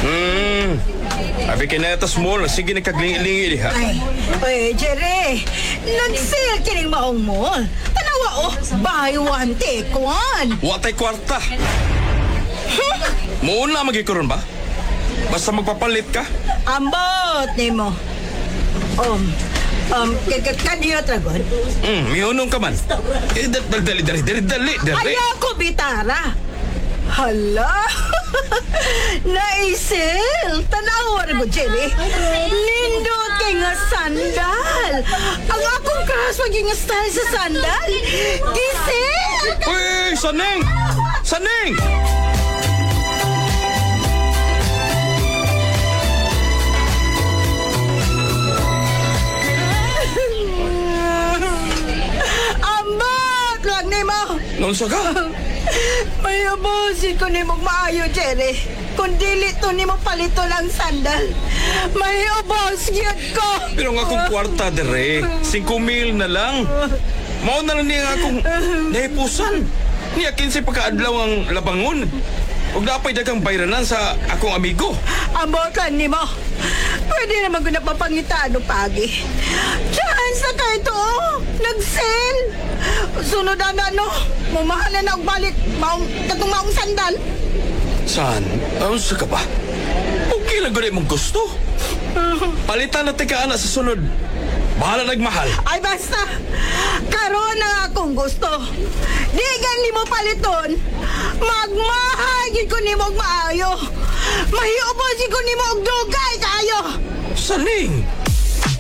Abi kinatas mo, sige nagkaglingi-lingi diha. Ay, Jerry, nag-sale kining maong mall. Tanawa, buy one, take one. Watay kwarta. Muna magikuron ba? Basta magpapalit ka? Ambot ni mo. Kaniyo tragon? Mihunong ka man. Dali. Ayoko, bitara. Hala! Naisel! Tanawa rin mo, Jerry. Nindot kay nga sandal. Ang akong crush maging style sa sandal. Gisel! Uy, Saneng! Saneng! Ambot! Lang ni mo! Nonsa ka? May abusin ko ni mong maayo, Jerry. Kung dili to ni mo palito lang sandal. May abos yun ko. Pero nga akong kwarta, dere. 5,000 na lang. Mao na lang niya akong nahipusan. Niya 15 pagkaadlaw ang labangon. Huwag napay dagang bayranan sa akong amigo. Ambotan ni mo. Pwede naman ko napapangitaan o pagi. Diyan sa kayo to, nag-sell. Sunod na mumahalan na og balik. Katong maong sandal. Saan? Sa ka ba? Okay lang ganun mong gusto. Palitan na tika na sa sunod. Bahala nagmahal. Ay basta, karon na akong gusto. Di gani mo paliton. Magmahagin ko ni mo og maayo. Mahiubosin ko ni mo og dugay kayo. Saning!